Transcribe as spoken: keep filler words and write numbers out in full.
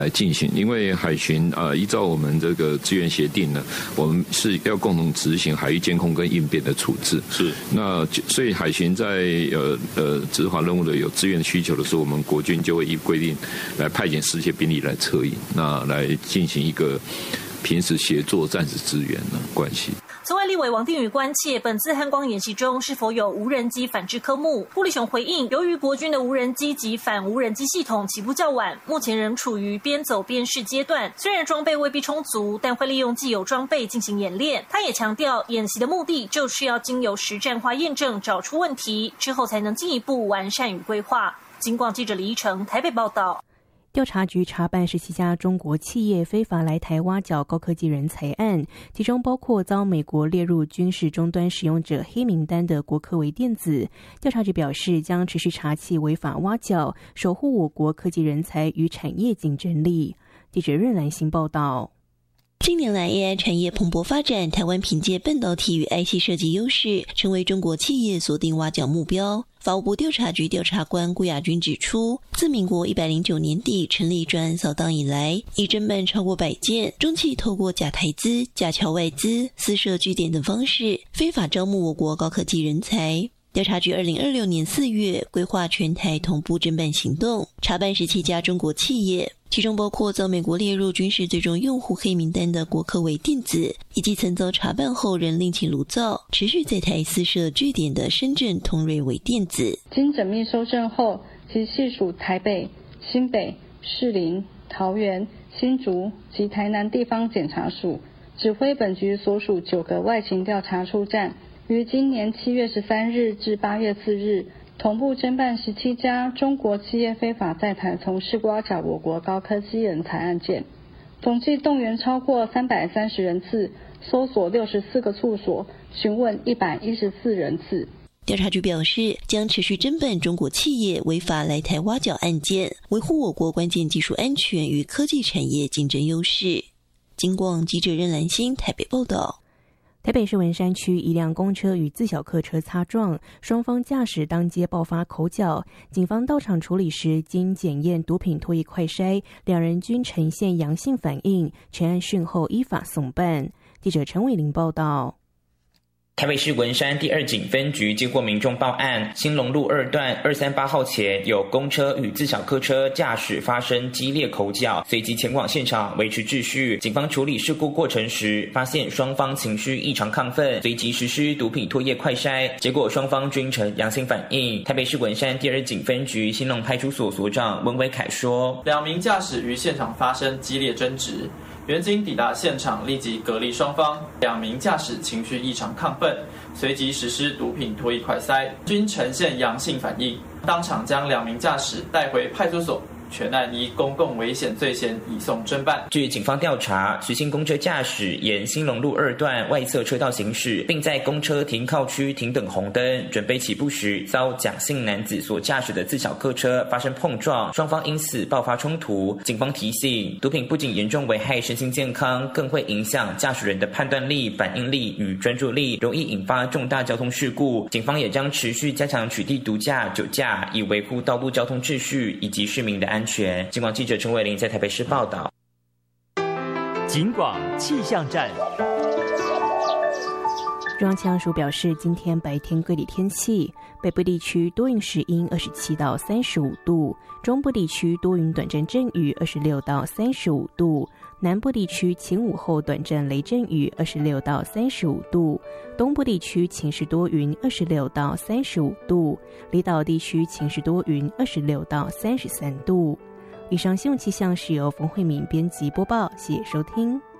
来进行，因为海巡呃依照我们这个资源协定呢，我们是要共同执行海域监控跟应变的处置。是，那所以海巡在呃呃执法任务的有资源需求的时候，我们国军就会依规定来派遣世界兵力来策应，那来进行一个平时协作、战时支援的关系。 此外，立委王定宇关切本次汉光演习中是否有无人机反制科目。顾立雄回应，由于国军的无人机及反无人机系统起步较晚，目前仍处于边走边试阶段。虽然装备未必充足，但会利用既有装备进行演练。他也强调，演习的目的就是要经由实战化验证，找出问题之后，才能进一步完善与规划。警广记者李依成台北报道。 调查局查办十七家中国企业非法来台挖角高科技人才案，其中包括遭美国列入军事终端使用者黑名单的国科微电子。调查局表示，将持续查缉违法挖角，守护我国科技人才与产业竞争力。记者任兰心报道。 近年来 A I 产业蓬勃发展，台湾凭借半导体与 I C 设计优势，成为中国企业锁定挖角目标。法务部调查局调查官顾亚军指出，自民国一百零九年底成立专案扫荡以来，已侦办超过百件中企透过假台资、假侨外资、私设据点等方式，非法招募我国高科技人才。调查局二零二六年四月规划全台同步侦办行动，查办十七家中国企业，其中包括遭美国列入军事最终用户黑名单的国科微电子，以及曾遭查办后仍另起炉灶、持续在台私设据点的深圳通瑞微电子。 经缜密搜证后，其系属台北、新北、士林、桃园、新竹及台南地方检察署，指挥本局所属九个外勤调查处站，于今年七月十三日至八月四日，同步侦办十七家中国企业非法在台从事挖角我国高科技人才案件，总计动员超过三百三十人次，搜索六十四个处所，询问一百一十四人次。 调查局表示，将持续侦办中国企业违法来台挖角案件，维护我国关键技术安全与科技产业竞争优势。警广记者任兰心台北报道。 台北市文山区一辆公车与自小客车擦撞，双方驾驶当街爆发口角。警方到场处理时，经检验毒品唾液快筛，两人均呈现阳性反应，全案讯后依法送办。记者陈伟玲报道。 台北市文山第二警分局接获民众报案，兴隆路二段二三八号前有公车与自小客车驾驶发生激烈口角，随即前往现场维持秩序。警方处理事故过程时，发现双方情绪异常亢奋，随即实施毒品唾液快筛，结果双方均呈阳性反应。台北市文山第二警分局兴隆派出所所长温伟凯说， 两名驾驶于现场发生激烈争执，员警抵达现场立即隔离双方，两名驾驶情绪异常亢奋，随即实施毒品唾液快筛，均呈现阳性反应，当场将两名驾驶带回派出所，全案依公共危险罪嫌移送侦办。 据警方调查，徐姓公车驾驶沿兴隆路二段外侧车道行驶，并在公车停靠区停等红灯，准备起步时，遭蒋姓男子所驾驶的自小客车发生碰撞，双方因此爆发冲突。警方提醒，毒品不仅严重危害身心健康，更会影响驾驶人的判断力、反应力与专注力，容易引发重大交通事故。警方也将持续加强取缔毒驾、酒驾，以维护道路交通秩序以及市民的安全。安全。警广记者陈伟玲在台北市报道。 警广气象站。 中央气象署表示，今天白天各地天气：北部地区多云时阴，二十七到三十五度；中部地区多云短暂阵雨，二十六到三十五度；南部地区晴午后短暂雷阵雨，二十六到三十五度；东部地区晴时多云，二十六到三十五度；离岛地区晴时多云，二十六到三十三度。以上新闻气象是由冯慧敏编辑播报，谢谢收听。